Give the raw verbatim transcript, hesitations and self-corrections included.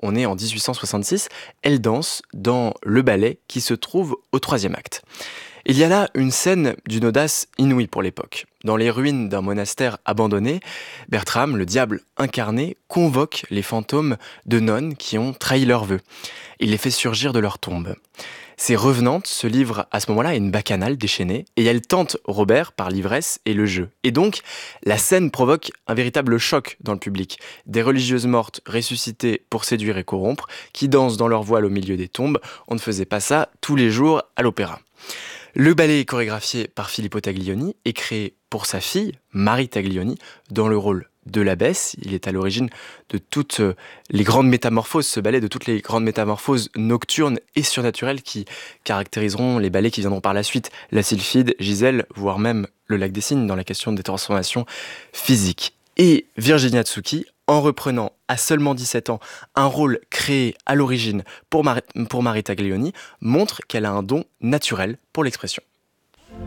on est en dix-huit cent soixante-six, elle danse dans le ballet qui se trouve au troisième acte. Il y a là une scène d'une audace inouïe pour l'époque. Dans les ruines d'un monastère abandonné, Bertram, le diable incarné, convoque les fantômes de nonnes qui ont trahi leurs vœux. Il les fait surgir de leur tombe. Ces revenantes se livrent à ce moment-là à une bacchanale déchaînée et elles tentent Robert par l'ivresse et le jeu. Et donc, la scène provoque un véritable choc dans le public. Des religieuses mortes ressuscitées pour séduire et corrompre, qui dansent dans leur voile au milieu des tombes. On ne faisait pas ça tous les jours à l'opéra. Le ballet est chorégraphié par Filippo Taglioni et créé pour sa fille, Marie Taglioni, dans le rôle de l'abbesse. Il est à l'origine de toutes les grandes métamorphoses, ce ballet, de toutes les grandes métamorphoses nocturnes et surnaturelles qui caractériseront les ballets qui viendront par la suite. La Sylphide, Gisèle, voire même le Lac des Cygnes dans la question des transformations physiques. Et Virginia Tsuki, en reprenant à seulement dix-sept ans un rôle créé à l'origine pour, Mar- pour Marie Taglioni, montre qu'elle a un don naturel pour l'expression.